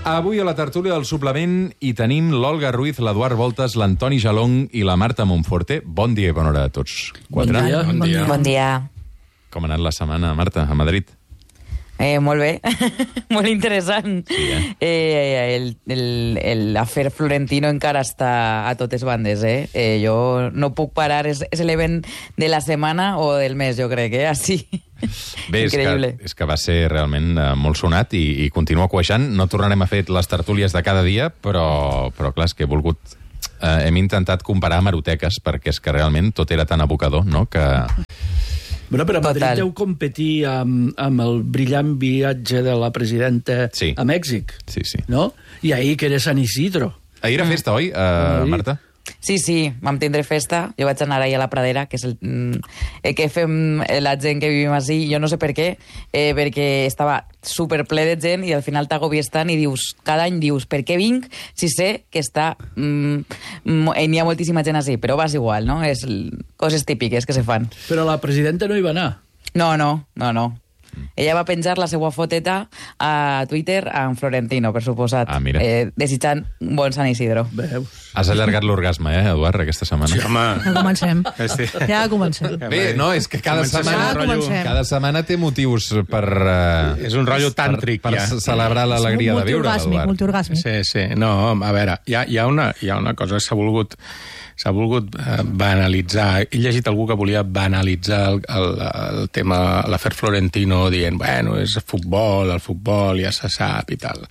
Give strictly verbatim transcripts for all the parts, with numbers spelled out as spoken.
Avui a la tertúlia del suplement hi tenim l'Olga Ruiz, l'Eduard Voltes, l'Antoni Jalong i la Marta Montforte. Bon dia i bona hora a tots. Quatre. Bon dia. Bon dia. Bon dia. Com ha anat la setmana, Marta, a Madrid? Eh, molt bé, molt interessant. Sí, eh? Eh, el, el, el l'afer Florentino encara està a totes bandes, eh? eh jo no puc parar, és, és l'event de la setmana o del mes, jo crec, eh? Així. Bé, és que, és que va ser realment eh, molt sonat i, i continua cuejant. No tornarem a fer les tertúlies de cada dia, però, però clar, és que he volgut... Eh, hem intentat comparar hemeroteques, perquè és que realment tot era tan abocador, no?, que... Bueno, però a Madrid Total. deu competir amb, amb el brillant viatge de la presidenta Sí. a Mèxic, Sí, sí. no? I ahir que era Sant Isidro. Ahir era festa, oi, eh, Marta? Sí, sí, vam tindre festa. Jo vaig anar ahir a la Pradera, que és el, mm, el que fem la gent que vivim així. Jo no sé per què, eh, perquè estava superple de gent i al final t'agobies tant i dius, cada any dius, per què vinc si sé que està... Mm, n'hi ha moltíssima gent així, però vas igual, no? És coses típiques que se fan. Però la presidenta no hi va anar. No, no, no, no. Ella va penjar la seva foteta a Twitter amb Florentino, per suposat, Ah, mira. eh, desitjant un bon Sant Isidro. Veus? Has allargat l'orgasme, eh, Eduard, aquesta setmana? Sí, home. Ja comencem. Sí. Ja comencem. Bé, no, és que cada Comença a ser setmana, un rotllo- cada setmana té motius per... Uh, És un rotllo tàntric, per, per ja. celebrar l'alegria de viure, Multiorgàsmic, Eduard. multiorgàsmic. Sí, sí. No, a veure, hi ha, hi ha, una, hi ha una cosa que s'ha volgut s'ha volgut eh, banalitzar. He llegit algú que volia banalitzar el, el, el tema, l'afer Florentino, dient, bueno, és futbol, el futbol ja se sap i tal.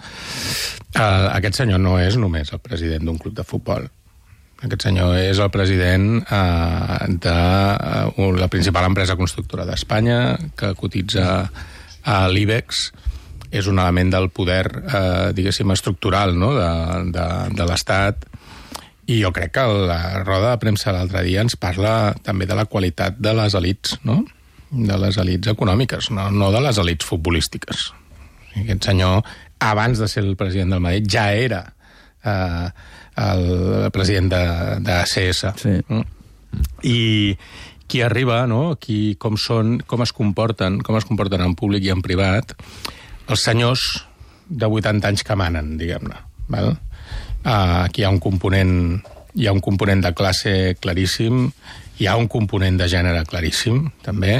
Uh, aquest senyor no és només el president d'un club de futbol. Aquest senyor és el president uh, de uh, la principal empresa constructora d'Espanya, que cotitza a l'IBEX. És un element del poder, eh, diguéssim, estructural, no?, de, de, de l'Estat. I jo crec que la roda de premsa l'altre dia ens parla també de la qualitat de les elits, no?, de les elits econòmiques, no, no de les elits futbolístiques. Aquest senyor, abans de ser el president del Madrid, ja era eh, el president de, de A C S. Sí. I qui arriba, no?, qui, com són, com es comporten, com es comporten en públic i en privat, els senyors de vuitanta anys que manen, diguem-ne, val? Uh, aquí hi ha un component hi ha un component de classe claríssim, hi ha un component de gènere claríssim, també,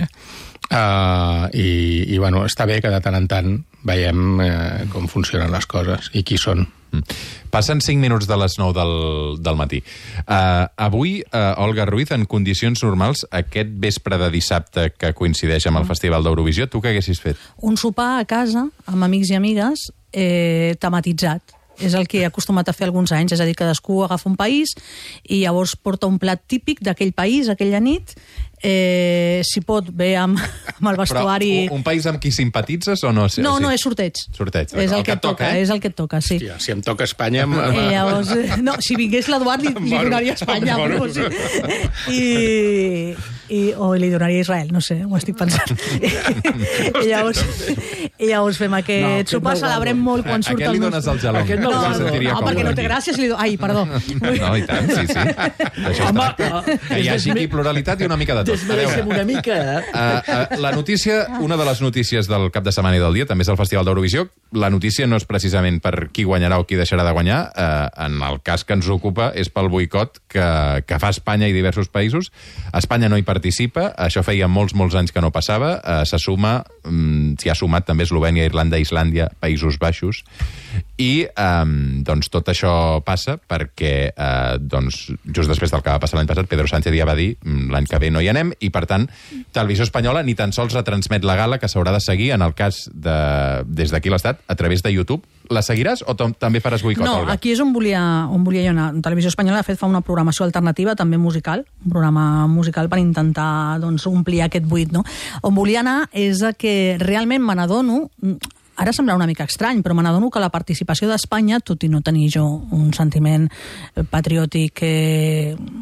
uh, i, i bueno, està bé que de tant en tant veiem uh, com funcionen les coses i qui són. Passen cinc minuts de les nou del, del matí. Uh, avui, uh, Olga Ruiz, en condicions normals, aquest vespre de dissabte que coincideix amb el Festival d'Eurovisió, tu què haguessis fet? Un sopar a casa, amb amics i amigues, eh, tematitzat. És el que he acostumat a fer alguns anys, és a dir, cadascú agafa un país i llavors porta un plat típic d'aquell país, aquella nit, eh, si pot, bé amb, amb el vestuari... Però un, un país amb qui simpatitzes o no? No, no, és sorteig. Sorteig. És el, el que et toca, eh? És el que et toca, sí. Hòstia, si em toca Espanya... Em... Eh, llavors, eh, no, si vingués l'Eduard li, li Moro, donaria Espanya, moro. però sí. I, i, o li donaria Israel, no sé, ho estic pensant. I llavors, i llavors fem aquest No, no, aquest sopar, no celebrem guardo. molt quan A, surt a què el li dones nostre... el gelong? Aquest no No, el no, guardo. sentiria no, còmode perquè no té aquí. gràcia si li do... Ai, perdó. No, i tant, sí, sí. D'això Home, es tracta. Que hi hagi aquí pluralitat i una mica de tot. A Desmereixem veure, una mica, eh? Uh, uh, la notícia, una de les notícies del cap de setmana i del dia, també és el Festival d'Eurovisió. La notícia no és precisament per qui guanyarà o qui deixarà de guanyar. Uh, en el cas que ens ocupa és pel boicot que, que fa Espanya i diversos països. Espanya no hi participa, això feia molts, molts anys que no passava. Uh, se suma, um, s'hi ha sumat també Eslovènia, Irlanda, Islàndia, Països Baixos. I um, doncs tot això passa perquè uh, doncs, just després del que va passar l'any passat, Pedro Sánchez ja va dir l'any que ve no hi anem, i per tant Televisió Espanyola ni tan sols retransmet la gala, que s'haurà de seguir en el cas de, des d'aquí l'Estat a través de YouTube. La seguiràs o també faràs boicot, No, Olga? aquí és on volia, on volia jo anar. Televisió Espanyola, de fet, fa una programació alternativa, també musical, un programa musical per intentar doncs, omplir aquest buit, no? On volia anar és a que realment me n'adono, ara semblarà una mica estrany, però me n'adono que la participació d'Espanya, tot i no tenir jo un sentiment patriòtic eh,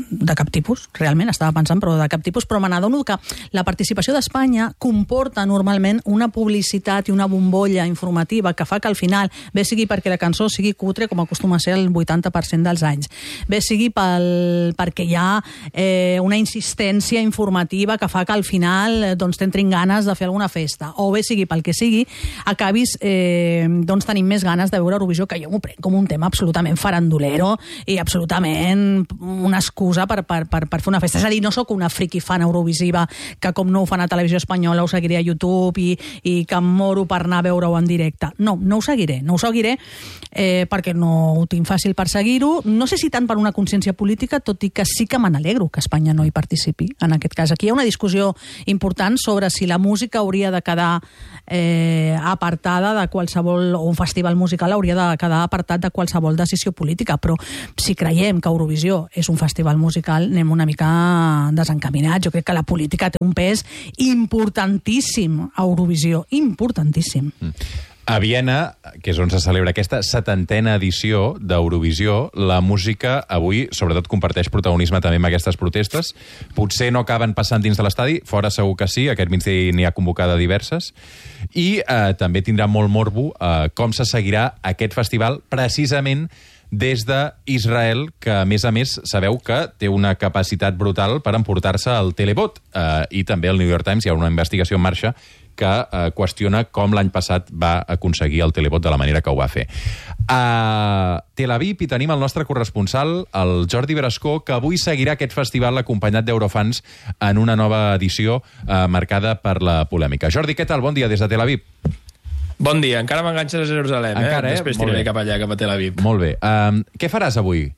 de cap tipus, realment, estava pensant, però de cap tipus, però me n'adono que la participació d'Espanya comporta normalment una publicitat i una bombolla informativa que fa que al final, bé sigui perquè la cançó sigui cutre, com acostuma a ser el vuitanta per cent dels anys, bé sigui pel, perquè hi ha eh, una insistència informativa que fa que al final doncs, t'entrin ganes de fer alguna festa, o bé sigui pel que sigui, acabis eh, doncs, tenint més ganes de veure Eurovisió, que jo m'ho prenc com un tema absolutament farandulero i absolutament una excusa per, per, per, per fer una festa. És a dir, no sóc una friqui fan eurovisiva que com no ho fan a Televisió Espanyola ho seguiré a YouTube i, i que em moro per anar a veure-ho en directe. No, no ho seguiré. No ho seguiré eh, perquè no ho tinc fàcil per seguir-ho. No sé si tant per una consciència política, tot i que sí que me n'alegro que Espanya no hi participi. En aquest cas, aquí hi ha una discussió important sobre si la música hauria de quedar eh, apartada de qualsevol, o un festival musical hauria de quedar apartat de qualsevol decisió política, però si creiem que Eurovisió és un festival musical, anem una mica desencaminats. Jo crec que la política té un pes importantíssim a Eurovisió, importantíssim. Mm. A Viena, que és on se celebra aquesta setantena edició d'Eurovisió, la música avui, sobretot, comparteix protagonisme també amb aquestes protestes. Potser no acaben passant dins de l'estadi, fora segur que sí, aquest migdia n'hi ha convocada diverses, i eh, també tindrà molt morbo eh, com se seguirà aquest festival precisament des d'Israel, que a més a més sabeu que té una capacitat brutal per emportar-se el televot. Eh, I també al New York Times hi ha una investigació en marxa que eh, qüestiona com l'any passat va aconseguir el televot de la manera que ho va fer. A Tel Aviv hi tenim el nostre corresponsal, el Jordi Brascó, que avui seguirà aquest festival acompanyat d'Eurofans en una nova edició eh, marcada per la polèmica. Jordi, què tal? Bon dia des de Tel Aviv. Bon dia, encara m'enganxes a Jerusalem, encara, eh? eh? Després tiraré cap allà, cap a Tel Aviv. Molt bé. Um, què faràs avui?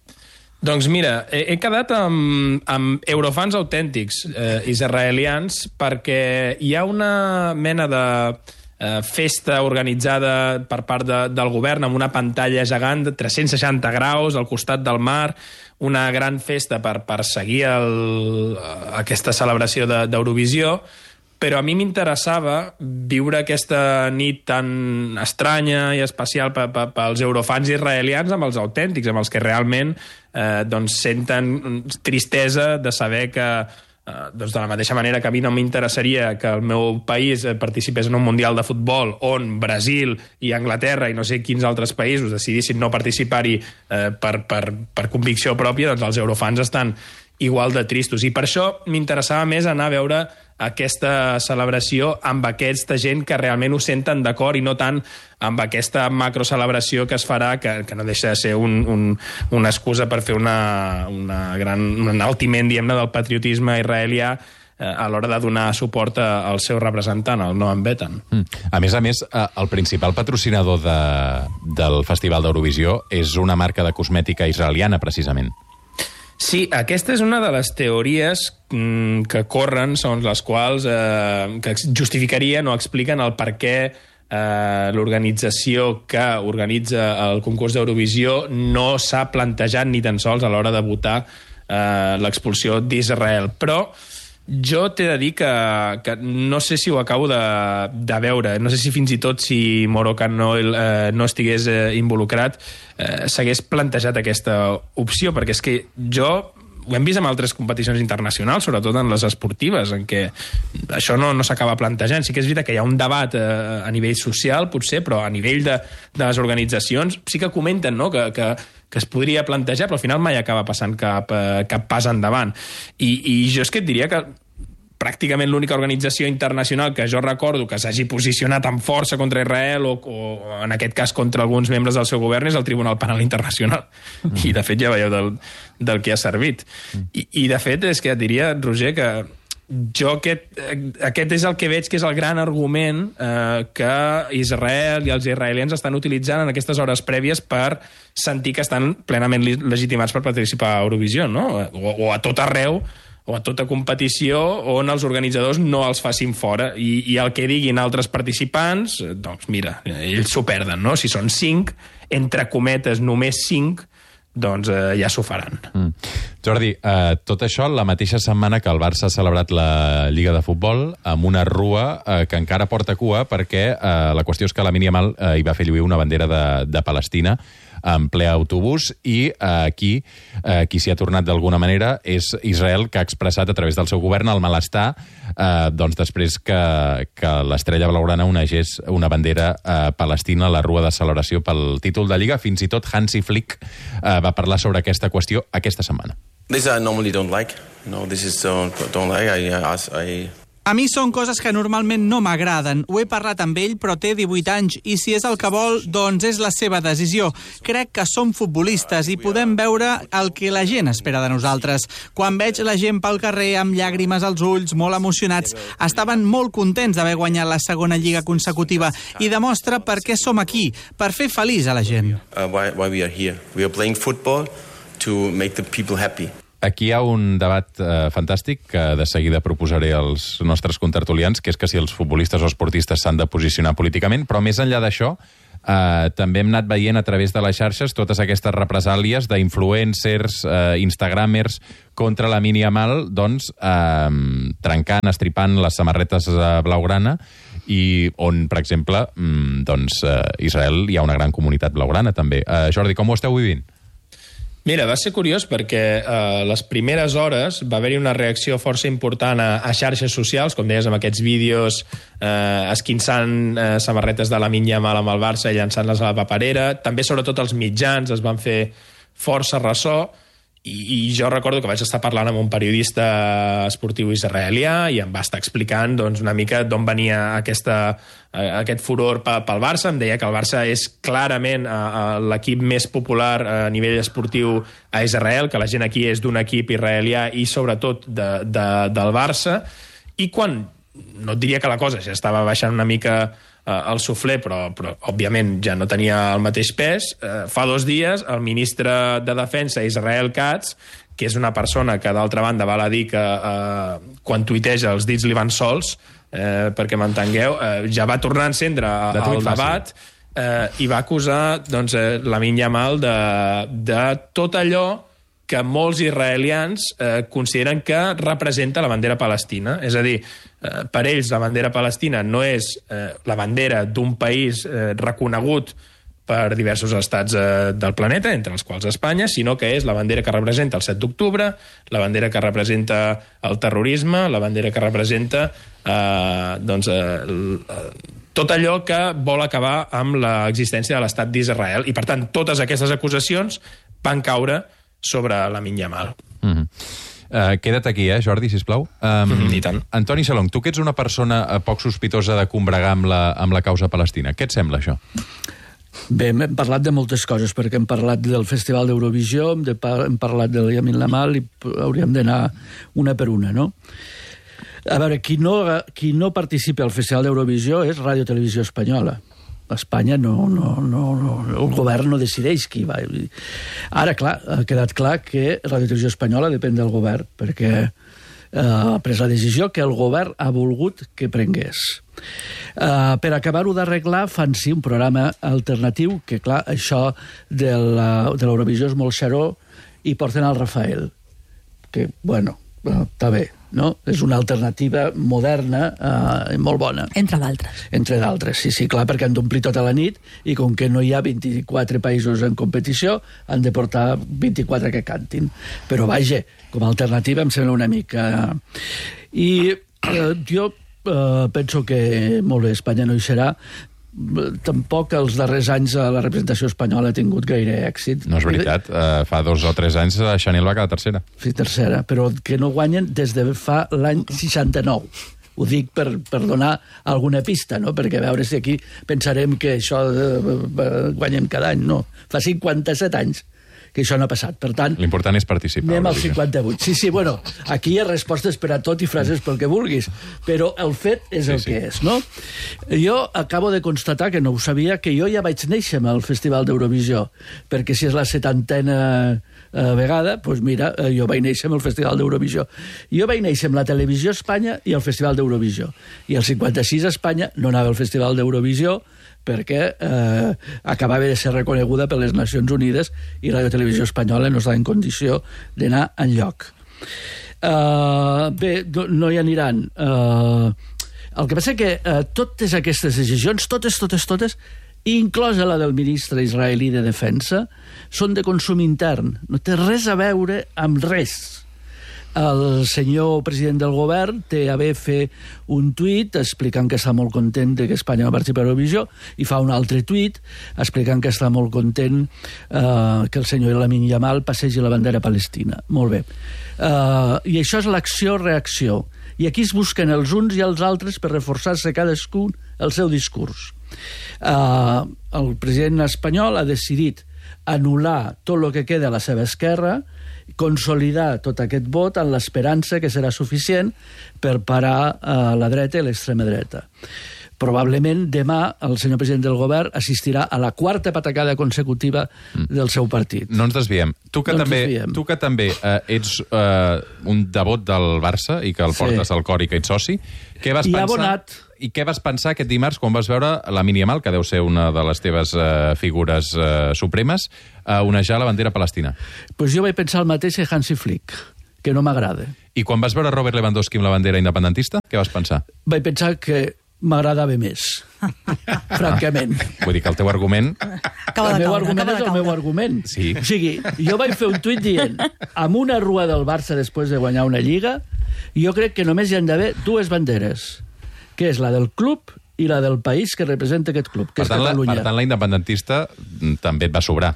Doncs mira, he, he quedat amb, amb eurofans autèntics eh, israelians perquè hi ha una mena de eh, festa organitzada per part de, del govern amb una pantalla gegant de tres-cents seixanta graus al costat del mar, una gran festa per, per seguir el, aquesta celebració d'Eurovisió, però a mi m'interessava viure aquesta nit tan estranya i especial pels eurofans israelians amb els autèntics, amb els que realment eh, doncs senten tristesa de saber que, eh, doncs de la mateixa manera que a mi no m'interessaria que el meu país participés en un Mundial de Futbol on Brasil i Anglaterra i no sé quins altres països decidissin no participar-hi eh, per, per, per convicció pròpia, doncs els eurofans estan igual de tristos. I per això m'interessava més anar a veure aquesta celebració amb aquesta gent que realment ho senten d'acord i no tant amb aquesta macrocelebració que es farà, que, que no deixa de ser un, un, una excusa per fer una, una gran, un enaltiment, diguem-ne, del patriotisme israelià eh, a l'hora de donar suport al seu representant, el Noam Betan. Mm. A més a més, el principal patrocinador de, del Festival d'Eurovisió és una marca de cosmètica israeliana, precisament. Sí, aquesta és una de les teories mm, que corren, segons les quals eh, que justificarien o expliquen el per què eh, l'organització que organitza el concurs d'Eurovisió no s'ha plantejat ni tan sols a l'hora de votar eh, l'expulsió d'Israel. Però jo t'he de dir que, que no sé si ho acabo de, de veure, no sé si fins i tot si Moroccan Oil eh, no estigués eh, involucrat eh, s'hagués plantejat aquesta opció, perquè és que jo ho hem vist en altres competicions internacionals, sobretot en les esportives, en què això no, no s'acaba plantejant. Sí que és veritat que hi ha un debat eh, a nivell social, potser, però a nivell de, de les organitzacions sí que comenten, no?, que, que, que es podria plantejar, però al final mai acaba passant cap, eh, cap pas endavant. I, I jo és que et diria que pràcticament l'única organització internacional que jo recordo que s'hagi posicionat amb força contra Israel o, o en aquest cas contra alguns membres del seu govern és el Tribunal Penal Internacional. Mm. I de fet ja veieu del, del que ha servit. Mm. I, I de fet és que et diria, Roger, que jo aquest, aquest és el que veig que és el gran argument eh, que Israel i els israelians estan utilitzant en aquestes hores prèvies per sentir que estan plenament legitimats per participar a Eurovisió, no? O, o a tot arreu, o a tota competició on els organitzadors no els facin fora. I, i el que diguin altres participants, doncs mira, ells s'ho perden, no? Si són cinc, entre cometes només cinc, doncs eh, ja s'ho faran. Mm. Jordi, eh, tot això la mateixa setmana que el Barça ha celebrat la Lliga de Futbol amb una rua eh, que encara porta cua perquè eh, la qüestió és que la Lamine Yamal eh, hi va fer lluir una bandera de, de Palestina en ple autobús, i eh, aquí eh, qui s'hi ha tornat d'alguna manera és Israel, que ha expressat a través del seu govern el malestar eh, doncs després que, que l'estrella blaugrana onegés una bandera eh, palestina a la rua de celebració pel títol de Lliga. Fins i tot Hansi Flick eh, va parlar sobre aquesta qüestió aquesta setmana. This I normally don't like. No, this is don't, don't like. I, I, A mi són coses que normalment no m'agraden. Ho he parlat amb ell, però té divuit anys, i si és el que vol, doncs és la seva decisió. Crec que som futbolistes i podem veure el que la gent espera de nosaltres. Quan veig la gent pel carrer amb llàgrimes als ulls, molt emocionats, estaven molt contents d'haver guanyat la segona lliga consecutiva, i demostra per què som aquí, per fer feliç a la gent. Uh, why, why we are here. We are playing football to make the people happy. Aquí hi ha un debat eh, fantàstic que de seguida proposaré als nostres contertulians, que és que si els futbolistes o esportistes s'han de posicionar políticament, però més enllà d'això, eh, també hem anat veient a través de les xarxes totes aquestes represàlies d'influencers, eh, instagramers contra la Lamine Yamal, doncs, eh, trencant, estripant les samarretes eh, blaugrana, i on, per exemple, mm, doncs, eh, Israel hi ha una gran comunitat blaugrana també. Eh, Jordi, com ho esteu vivint? Mira, va ser curiós perquè eh, les primeres hores va haver-hi una reacció força important a, a xarxes socials, com deies, amb aquests vídeos eh, esquinçant eh, samarretes de Lamine Yamal amb el Barça i llançant-les a la paperera. També, sobretot, els mitjans es van fer força ressò, i, i jo recordo que vaig estar parlant amb un periodista esportiu israelià i em va estar explicant doncs, una mica d'on venia aquesta, eh, aquest furor pel Barça. Em deia que el Barça és clarament eh, l'equip més popular a nivell esportiu a Israel, que la gent aquí és d'un equip israelià i sobretot de, de, del Barça, i quan, no et diria que la cosa ja estava baixant una mica el suflé, però, però òbviament ja no tenia el mateix pes, eh, fa dos dies el ministre de Defensa, Israel Katz, que és una persona que d'altra banda val a dir que eh, quan tuiteja els dits li van sols, eh, perquè m'entengueu, eh, ja va tornar a encendre de el debat eh, i va acusar doncs, eh, Lamine Yamal de, de tot allò que molts israelians eh, consideren que representa la bandera palestina. És a dir, eh, per ells la bandera palestina no és eh, la bandera d'un país eh, reconegut per diversos estats eh, del planeta, entre els quals Espanya, sinó que és la bandera que representa el set d'octubre, la bandera que representa el terrorisme, la bandera que representa eh, doncs, eh, tot allò que vol acabar amb l'existència de l'estat d'Israel. I, per tant, totes aquestes acusacions van caure sobre Lamine Yamal. Mm-hmm. Uh, queda't aquí, eh, Jordi, sisplau. Um, mm-hmm, I tant. Antoni Salong, tu que ets una persona poc sospitosa de combregar amb la, amb la causa palestina, què et sembla, això? Bé, hem parlat de moltes coses, perquè hem parlat del Festival d'Eurovisió, hem, de par hem parlat de Lamine Yamal, i hauríem d'anar una per una, no? A veure, qui no, qui no participa al Festival d'Eurovisió és Ràdio Televisió Espanyola. Espanya no, no, no, no, el govern no decideix qui va. Ara, clar, ha quedat clar que Ràdio Televisió Espanyola depèn del govern, perquè eh, ha pres la decisió que el govern ha volgut que prengués. Eh, per acabar-ho d'arreglar, fan sí un programa alternatiu, que clar, això de l'Eurovisió és molt xaró, i porten al Rafael, que, bueno, està bé, no? És una alternativa moderna i eh, molt bona. Entre d'altres. Entre d'altres, sí, sí, clar, perquè han d'omplir tota la nit i com que no hi ha vint-i-quatre països en competició, han de portar vint-i-quatre que cantin. Però, vaja, com a alternativa em sembla una mica... I eh, jo eh, penso que, molt bé, Espanya no hi serà. Tampoc els darrers anys la representació espanyola ha tingut gaire èxit. No és veritat, uh, fa dos o tres anys la Chanel va quedar tercera. Sí, tercera, però que no guanyen des de fa l'any seixanta-nou. Ho dic per, per donar alguna pista, no? Perquè a veure si aquí pensarem que això de, guanyem cada any. No, fa cinquanta-set anys que això no ha passat. Per tant, l'important és participar. Anem al cinquanta-vuit. Sí, sí, bueno, aquí hi ha respostes per a tot i frases pel que vulguis, però el fet és el sí, sí. que és, no? Jo acabo de constatar, que no ho sabia, que jo ja vaig néixer al Festival d'Eurovisió, perquè si és la setantena eh, vegada, doncs mira, jo vaig néixer al Festival d'Eurovisió. Jo vaig néixer amb la Televisió Espanya i el Festival d'Eurovisió. I el cinquanta-sis a Espanya no anava al Festival d'Eurovisió, perquè eh, acabava de ser reconeguda per les Nacions Unides i Ràdio Televisió Espanyola no estava en condició d'anar enlloc. Uh, bé, no hi aniran. Uh, el que passa que uh, totes aquestes decisions, totes, totes, totes, inclosa la del ministre israelí de Defensa, són de consum intern. No té res a veure amb res. El senyor president del govern té a bé fer un tuit explicant que està molt content de que Espanya no participi a Eurovisió i fa un altre tuit explicant que està molt content eh, que el senyor Lamine Yamal passegi la bandera palestina. Molt bé. Eh, I això és l'acció-reacció. I aquí es busquen els uns i els altres per reforçar-se cadascun el seu discurs. Eh, el president espanyol ha decidit anul·lar tot el que queda a la seva esquerra, consolidar tot aquest vot en l'esperança que serà suficient per parar a la dreta i l'extrema dreta. Probablement demà el senyor president del govern assistirà a la quarta patacada consecutiva del seu partit. No ens desviem. Tu que no també, desviem. tu que també eh, ets eh, un devot del Barça i que el Sí. portes al cor i que ets soci, què vas I pensar... abonat. I què vas pensar aquest dimarts quan vas veure Lamine Yamal, que deu ser una de les teves eh, figures eh, supremes, a onejar la bandera palestina? Pues jo vaig pensar el mateix que Hansi Flick, que no m'agrada. I quan vas veure Robert Lewandowski amb la bandera independentista, què vas pensar? Vaig pensar que m'agradava més, francament. Vull dir que el teu argument... Acaba el de meu caure, argument acaba és de el meu caure. argument. Sí. O sigui, jo vaig fer un tuit dient amb una rua del Barça després de guanyar una lliga, jo crec que només hi han d'haver dues banderes, que és la del club i la del país que representa aquest club, que Per és tant, la, Catalunya. per tant, la independentista mm, també et va sobrar.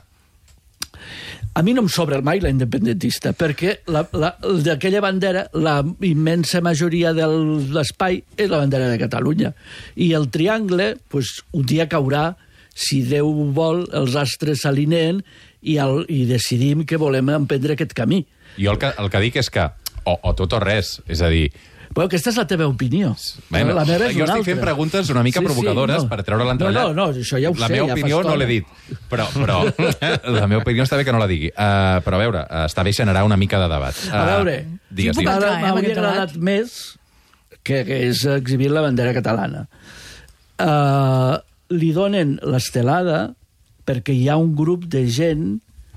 A mi no em sobra mai la independentista, perquè la, la, d'aquella bandera, la immensa majoria de l'espai és la bandera de Catalunya. I el triangle, pues, un dia caurà, si Déu vol, els astres s'alineen i, el, i decidim que volem emprendre aquest camí. Jo el que, el que dic és que o, o tot o res, és a dir... Però aquesta és la teva opinió. Bueno, la meva és jo una estic altra. fent preguntes una mica Sí, sí, provocadores no. per treure l'entrellat. No, no, no, això ja ho la sé, meva ja fa opinió no estona. l'he dit, però, però la meva opinió està bé que no la digui. Uh, però a veure, uh, està bé generar una mica de debat. Uh, A veure, digues, puc digues. entrar, ara eh, amb m'hauria aquest debat? agradat més que hagués exhibit la bandera catalana. Uh, li donen l'estelada perquè hi ha un grup de gent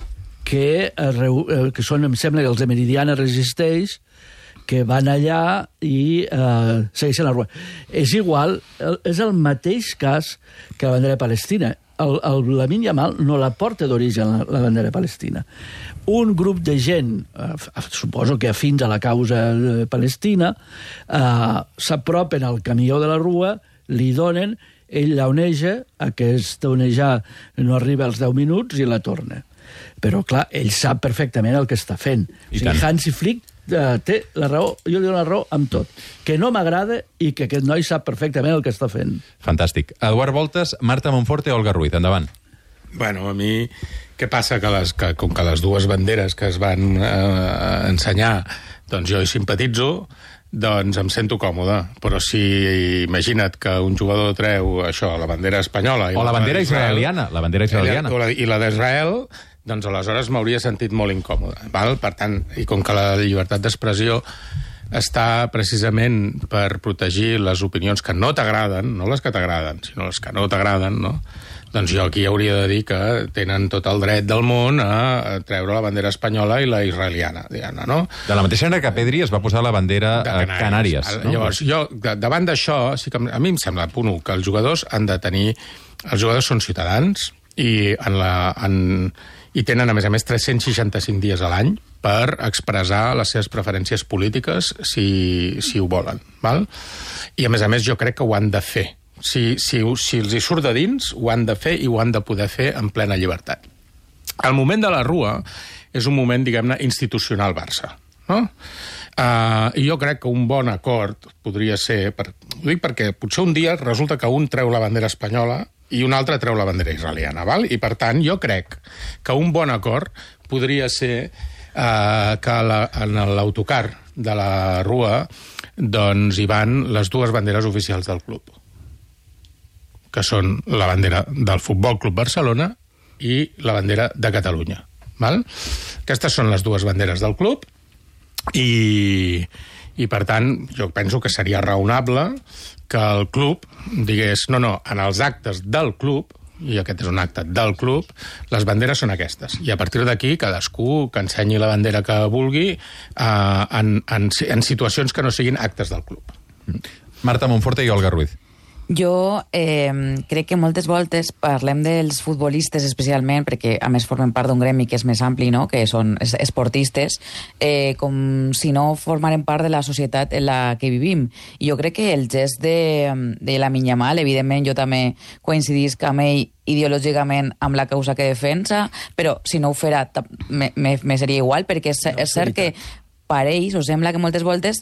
que, es reu, eh, que són, em sembla que els de Meridiana Resisteix, que van allà i eh, segueixen la rua. És igual, el, és el mateix cas que la bandera palestina. El, el Lamine Yamal no la porta d'origen, la, la bandera palestina. Un grup de gent, eh, suposo que afins a la causa eh, palestina, eh, s'apropen al camió de la rua, li donen, ell la oneja, aquest onejar no arriba als deu minuts i la torna. Però, clar, ell sap perfectament el que està fent. I o sigui, tant. Hansi Flick eh, té la raó, jo li dono la raó amb tot. Que no m'agrada i que aquest noi sap perfectament el que està fent. Fantàstic. Eduard Voltes, Marta Monforte o Olga Ruiz. Endavant. Bueno, a mi, què passa? Que, les, que com que les dues banderes que es van eh, ensenyar, doncs jo hi simpatitzo, doncs em sento còmode. Però si imagina't que un jugador treu això, la bandera espanyola... I O la bandera d'Israel, israeliana. La bandera israeliana. I la, i la d'Israel, doncs aleshores m'hauria sentit molt incòmode. Val? Per tant, i com que la llibertat d'expressió està precisament per protegir les opinions que no t'agraden, no les que t'agraden, sinó les que no t'agraden, no? Doncs jo aquí hauria de dir que tenen tot el dret del món a treure la bandera espanyola i la israeliana, diguem-ne, no? De la mateixa manera que Pedri es va posar la bandera De a Canàries. Canàries. No? Llavors, jo, de- davant d'això, sí que a mi em sembla, punt u, que els jugadors han de tenir... Els jugadors són ciutadans i, en la, en, i tenen, a més a més, tres-cents seixanta-cinc dies a l'any per expressar les seves preferències polítiques si, si ho volen. Val? I, a més a més, jo crec que ho han de fer. Si, si, si els hi surt de dins, ho han de fer i ho han de poder fer en plena llibertat. El moment de la rua és un moment, diguem-ne, institucional Barça. No? Uh, I jo crec que un bon acord podria ser... Per, ho dic perquè potser un dia resulta que un treu la bandera espanyola i un altre treu la bandera israeliana, val? I per tant jo crec que un bon acord podria ser uh, que la, en l'autocar de la rua doncs hi van les dues banderes oficials del club, que són la bandera del Futbol Club Barcelona i la bandera de Catalunya. Val? Aquestes són les dues banderes del club i, i per tant, jo penso que seria raonable que el club digués, no, no, en els actes del club, i aquest és un acte del club, les banderes són aquestes. I a partir d'aquí, cadascú que ensenyi la bandera que vulgui eh, en, en, en situacions que no siguin actes del club. Marta Monforte i Olga Ruiz. Jo eh, crec que moltes voltes parlem dels futbolistes especialment, perquè a més formen part d'un gremi que és més ampli, no? Que són esportistes, eh, com si no formaren part de la societat en la que vivim. I jo crec que el gest de, de Lamine Yamal, evidentment jo també coincidisc amb ell ideològicament amb la causa que defensa, però si no ho fera me, me, me seria igual, perquè és, és cert que per ells, o sembla que moltes voltes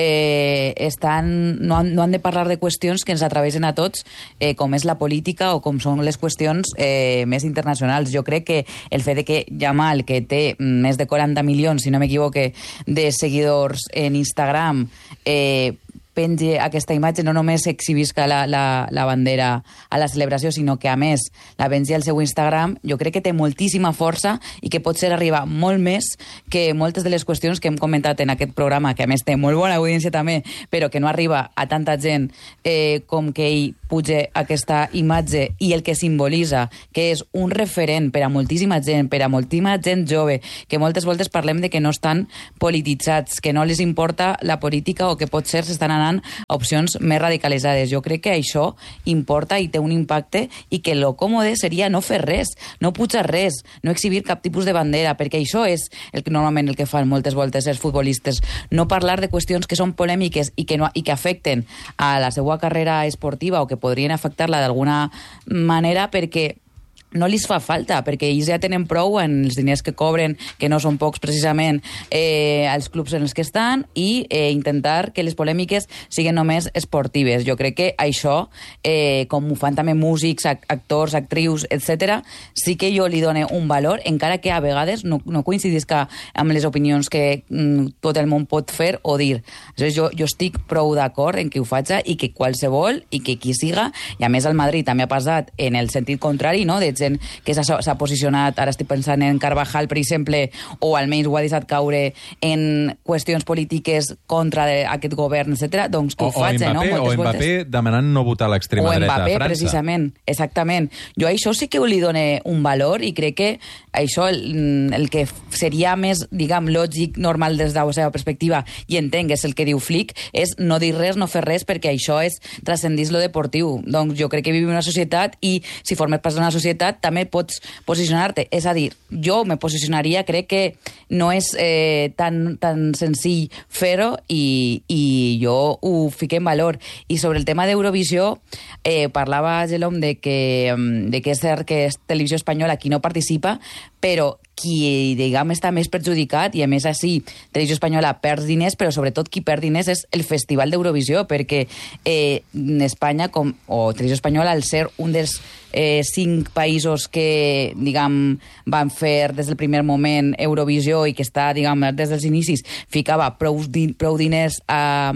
eh, estan, no, han, no han de parlar de qüestions que ens atravessen a tots, eh, com és la política o com són les qüestions eh, més internacionals. Jo crec que el fet de que Yamal, que té més de quaranta milions, si no m'equivoque, de seguidors en Instagram, eh, pengi aquesta imatge, no només exhibisca la, la, la bandera a la celebració, sinó que, a més, la pengi al seu Instagram, jo crec que té moltíssima força i que pot ser arribar molt més que moltes de les qüestions que hem comentat en aquest programa, que a més té molt bona audiència també, però que no arriba a tanta gent eh, com que ell puja aquesta imatge i el que simbolitza, que és un referent per a moltíssima gent, per a moltíssima gent jove, que moltes voltes parlem de que no estan polititzats, que no les importa la política o que pot ser s'estan anant a opcions més radicalitzades. Jo crec que això importa i té un impacte i que lo còmode seria no fer res, no pujar res, no exhibir cap tipus de bandera, perquè això és el que normalment el que fan moltes voltes els futbolistes, no parlar de qüestions que són polèmiques i que, no, i que afecten a la seva carrera esportiva o que podrien afectar-la d'alguna manera, perquè no li fa falta, perquè ells ja tenen prou en els diners que cobren, que no són pocs precisament, eh, als clubs en els que estan, i eh, intentar que les polèmiques siguin només esportives. Jo crec que això, eh, com ho fan també músics, actors, actrius, etcètera, sí que jo li dono un valor, encara que a vegades no, no coincidisca amb les opinions que mm, tot el món pot fer o dir. Aleshores, jo, jo estic prou d'acord en que ho faig i que qualsevol, i que qui siga, i a més al Madrid també ha passat en el sentit contrari, no?, de gent que s'ha posicionat, ara estic pensant en Carvajal, per exemple, o almenys ho ha deixat caure en qüestions polítiques contra aquest govern, etcètera, doncs que ho faig, no? O Mbappé demanant no votar a l'extrema dreta a França. O Mbappé, precisament, exactament. Jo a això sí que li dono un valor i crec que això, el, el que seria més, diguem, lògic, normal des de la seva perspectiva, i entenc que és el que diu Flick, és no dir res, no fer res, perquè això és transcendís lo deportiu. Doncs jo crec que vivim en una societat i si formes part d'una societat també pots posicionar-te. És a dir, jo me posicionaria, crec que no és eh, tan, tan senzill fer-ho i, i jo ho fiqué en valor. I sobre el tema d'Eurovisió, eh, parlava Gelom de que, de que és cert que és Televisió Espanyola qui no participa, però qui, diguem, està més perjudicat, i a més així Televisió Espanyola perd diners, però sobretot qui perd diners és el Festival d'Eurovisió, perquè eh, Espanya, com, o Televisió Espanyola, al ser un dels eh, cinc països que, diguem, van fer des del primer moment Eurovisió i que està, diguem, des dels inicis, ficava prou, prou diners a...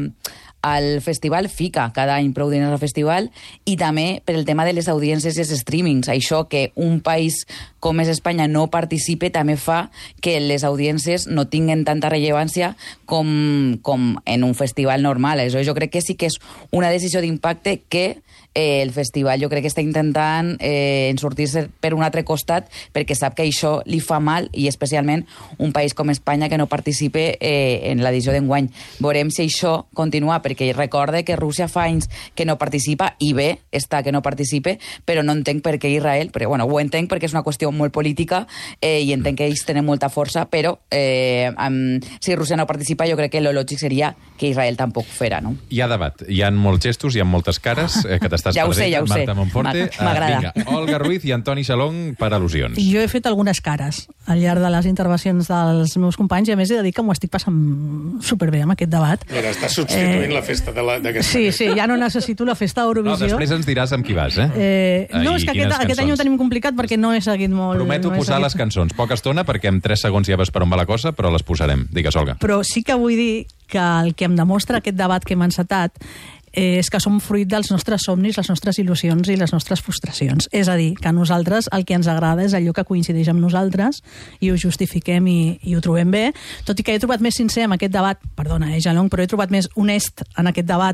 al festival, fica cada any prou diners al festival, i també per el tema de les audiències i els streamings. Això que un país com és Espanya no participe també fa que les audiències no tinguen tanta rellevància com, com en un festival normal. Això jo crec que sí que és una decisió d'impacte que eh, el festival jo crec que està intentant eh, sortir-se per un altre costat, perquè sap que això li fa mal, i especialment un país com Espanya que no participe eh, en l'edició d'enguany. Veurem si això continua, perquè recorde que Rússia fa anys que no participa, i bé està que no participe, però no entenc per què Israel, però bueno, ho entenc perquè és una qüestió molt política eh, i entenc que ells tenen molta força, però eh, amb, si Rússia no participa, jo crec que lo lògic seria que Israel tampoc fera, no? Hi ha debat, hi ha molts gestos, hi ha moltes cares eh, que t'estàs ja perdent, sé, ja Marta sé. Monforte. M'agrada. Uh, vinga, Olga Ruiz i Antoni Xalong per al·lusions. Jo he fet algunes cares al llarg de les intervencions dels meus companys, i a més he de dir que m'ho estic passant superbé amb aquest debat. Mira, estàs substituint eh... la festa de la, d'aquesta Sí, sí, ja no necessito la festa d'Eurovisió. No, després ens diràs amb qui vas, eh? eh no, és que aquest, aquest any ho tenim complicat perquè no he seguit molt... Prometo no posar seguit... les cançons. Poca estona, perquè en tres segons ja veus per on va la cosa, però les posarem. Digues, Olga. Però sí que vull dir que el que em demostra aquest debat que hem encetat és que som fruit dels nostres somnis, les nostres il·lusions i les nostres frustracions. És a dir, que a nosaltres el que ens agrada és allò que coincideix amb nosaltres i ho justifiquem i, i ho trobem bé, tot i que he trobat més sincer en aquest debat, perdona, eh, Jalong, però he trobat més honest en aquest debat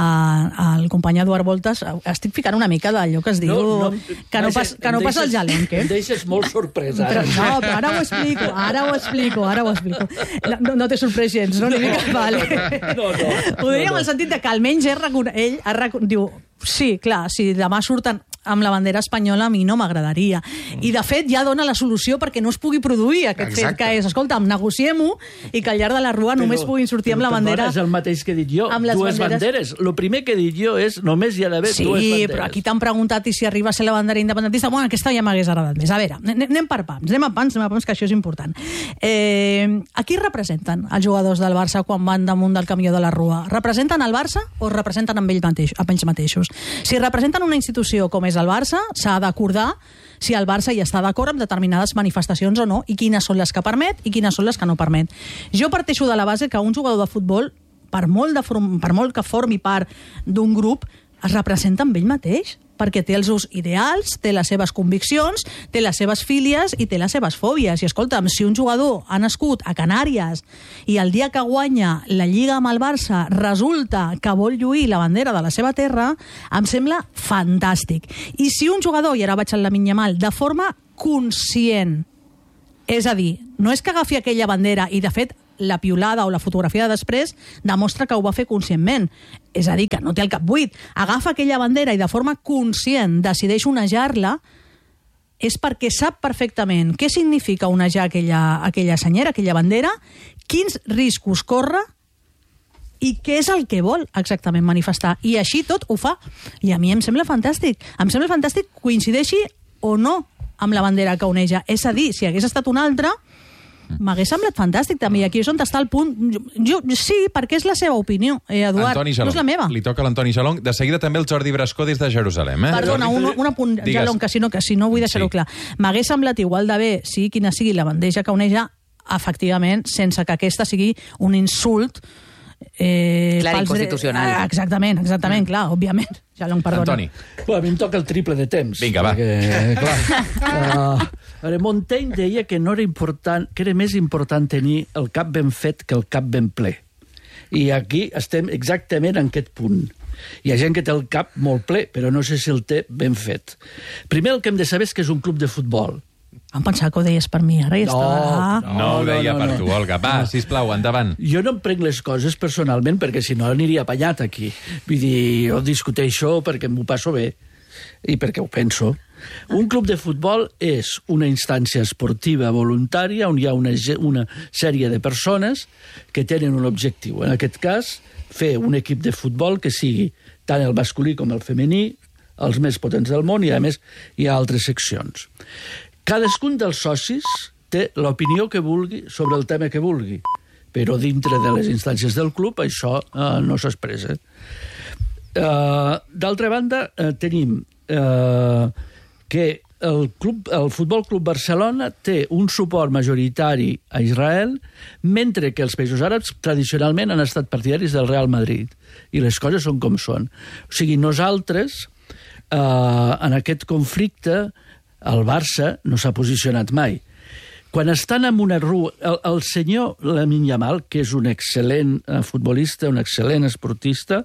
al company Eduard Voltas. Estic ficant una mica d'allò que es diu no, no, que no, pas, que no passa el Jalong, eh? Em deixes molt sorpresa. Però, no, però ara ho explico, ara ho explico, ara ho explico. No, no t'he sorprès gens, no? Ni mica, vale. No, no. Ho diria no, no. en el sentit de que almenys he ell ha recon... diu, Sí, clar, si demà surten amb la bandera espanyola, a mi no m'agradaria. I, de fet, ja dona la solució perquè no es pugui produir aquest Exacte. fet que és, escolta'm, negociem-ho i que al llarg de la rua però, només puguin sortir amb la bandera... Però és el mateix que he dit jo, amb les dues banderes. banderes. El primer que he dit jo és només hi ha d'haver Sí, dues banderes. però aquí t'han preguntat i si arriba a ser la bandera independentista, bueno, aquesta ja m'hagués agradat més. A veure, anem per pams, anem a pams, anem a pams, que això és important. Eh, a qui representen els jugadors del Barça quan van damunt del camió de la rua? Representen el Barça o representen amb ells, mateix, amb ells mateixos? Si representen una institució com és el Barça, s'ha d'acordar si el Barça hi està d'acord amb determinades manifestacions o no, i quines són les que permet i quines són les que no permet. Jo parteixo de la base que un jugador de futbol, per molt, de form, per molt que formi part d'un grup, es representa amb ell mateix, perquè té els seus ideals, té les seves conviccions, té les seves fílies i té les seves fòbies. I escolta'm, si un jugador ha nascut a Canàries i el dia que guanya la Lliga amb el Barça resulta que vol lluir la bandera de la seva terra, em sembla fantàstic. I si un jugador, i ara vaig al Lamine Yamal, de forma conscient, és a dir, no és que agafi aquella bandera i, de fet, la piulada o la fotografia de després demostra que ho va fer conscientment. És a dir, que no té el cap buit. Agafa aquella bandera i de forma conscient decideix onejar-la, és perquè sap perfectament què significa onejar aquella, aquella senyera, aquella bandera, quins riscos corre i què és el que vol exactament manifestar. I així tot ho fa. I a mi em sembla fantàstic. Em sembla fantàstic coincideixi o no amb la bandera que oneja. És a dir, si hagués estat una altra, m'hagués semblat fantàstic també, i aquí és on està el punt. Jo, jo, sí, perquè és la seva opinió, eh, Eduard, Antoni no Jalong. és la meva. Li toca a l'Antoni Jalong. De seguida també el Jordi Brascó des de Jerusalem. Eh? Perdona, un, un apunt, Digues. Jalong, que si no, que si no vull deixar-ho Sí. clar. M'hagués semblat igual de bé, sigui quina sigui la bandeja que oneja, efectivament, sense que aquesta sigui un insult eh, Clar, pels dre- inconstitucional. Ah, exactament, exactament, clar, òbviament. Jalong, perdona. Antoni. Bueno, a mi em toca el triple de temps. Vinga, va. Perquè, clar, uh, a veure, Montaigne deia que no era important, que era més important tenir el cap ben fet que el cap ben ple. I aquí estem exactament en aquest punt. Hi ha gent que té el cap molt ple, però no sé si el té ben fet. Primer el que hem de saber és que és un club de futbol. Em pensava que ho deies per mi, ara ja No, està... No, no ho deia no, per no. tu, Olga. Va, sisplau, endavant. Jo no em prenc les coses personalment perquè si no aniria apanyat aquí. Vull dir, jo discuteixo perquè m'ho passo bé i perquè ho penso. Un club de futbol és una instància esportiva voluntària on hi ha una, ge- una sèrie de persones que tenen un objectiu. En aquest cas, fer un equip de futbol que sigui tant el masculí com el femení, els més potents del món, i a més hi ha altres seccions. Cadascun dels socis té l'opinió que vulgui sobre el tema que vulgui, però dintre de les instàncies del club això eh, no s'expressa. Eh, D'altra banda, eh, tenim eh, que el, club, el Futbol Club Barcelona té un suport majoritari a Israel, mentre que els països àrabs tradicionalment han estat partidaris del Real Madrid. I les coses són com són. O sigui, nosaltres, eh, en aquest conflicte, el Barça no s'ha posicionat mai. Quan estan en una rua... El, el senyor Lamine Yamal, que és un excel·lent eh, futbolista, un excel·lent esportista,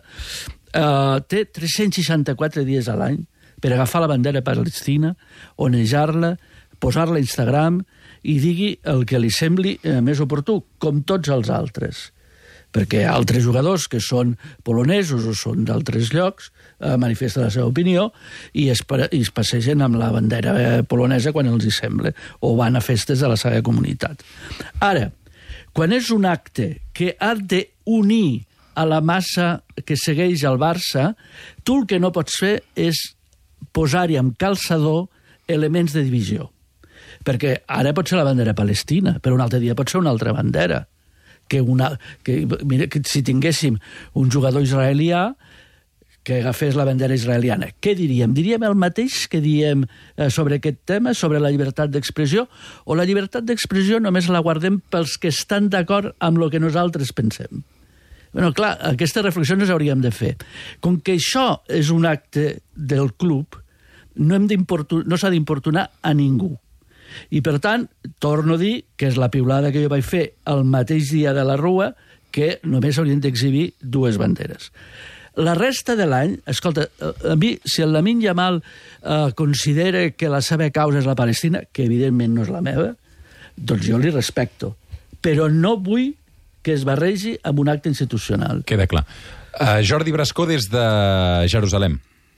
eh, té tres-cents seixanta-quatre dies a l'any per agafar la bandera palestina, onejar-la, posar-la a Instagram i digui el que li sembli eh, més oportú, com tots els altres. Perquè altres jugadors que són polonesos o són d'altres llocs eh, manifesten la seva opinió i es, i es passegen amb la bandera polonesa quan els hi sembla, o van a festes de la seva comunitat. Ara, quan és un acte que ha d'unir a la massa que segueix el Barça, tu el que no pots fer és posar-hi amb calçador elements de divisió. Perquè ara pot ser la bandera palestina, però un altre dia pot ser una altra bandera. Que una, que, mira, que si tinguéssim un jugador israelià que agafés la bandera israeliana, què diríem? Diríem el mateix que diem eh, sobre aquest tema, sobre la llibertat d'expressió, o la llibertat d'expressió només la guardem pels que estan d'acord amb el que nosaltres pensem? Bueno, clar, aquestes reflexions les hauríem de fer. Com que això és un acte del club, no, hem no s'ha d'importunar a ningú. I, per tant, torno a dir que és la piulada que jo vaig fer el mateix dia de la rua, que només haurien d'exhibir dues banderes. La resta de l'any, escolta, a mi, si el Lamine Yamal eh, considera que la seva causa és la Palestina, que evidentment no és la meva, doncs jo li respecto. Però no vull que es barregi amb un acte institucional. Queda clar. Uh, Jordi Brascó des de Jerusalem.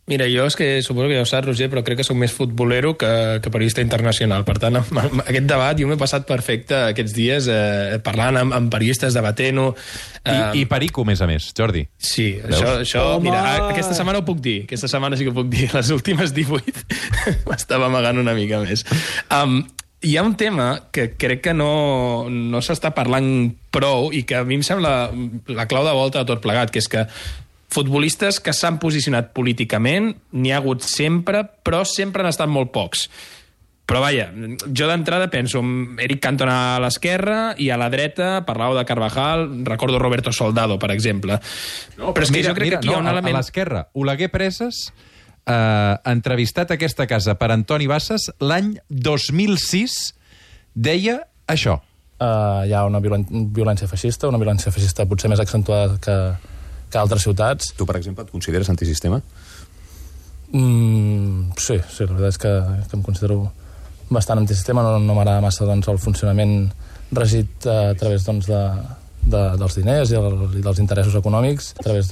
Mira, jo és que suposo que ja ho saps, Roger, però crec que soc més futbolero que, que periodista internacional. Per tant, amb, amb aquest debat jo m'he passat perfecte aquests dies eh, parlant amb, amb periodistes, debatent-ho. Eh, I, I perico, a més a més, Jordi. Sí, Veus? això, això mira, aquesta setmana ho puc dir. Aquesta setmana sí que ho puc dir. Les últimes divuit m'estava amagant una mica més. Um, hi ha un tema que crec que no, no s'està parlant prou i que a mi em sembla la clau de volta de tot plegat, que és que futbolistes que s'han posicionat políticament n'hi ha hagut sempre, però sempre han estat molt pocs. Però vaja, jo d'entrada penso en Eric Cantona a l'esquerra i a la dreta parlàveu de Carvajal, recordo Roberto Soldado, per exemple. No, però és que mira, jo crec mira, que aquí hi ha un no, element... A l'esquerra, Oleguer Preses, eh, entrevistat a aquesta casa per Antoni Bassas, l'any dos mil sis, deia això. Uh, hi ha una violen violència feixista, una violència feixista potser més accentuada que, que altres ciutats. Tu, per exemple, et consideres antisistema? Mm, sí, sí, la veritat és que, que em considero bastant antisistema. No, no m'agrada massa doncs, el funcionament regit a través doncs, de, de, dels diners i, el, i dels interessos econòmics, a través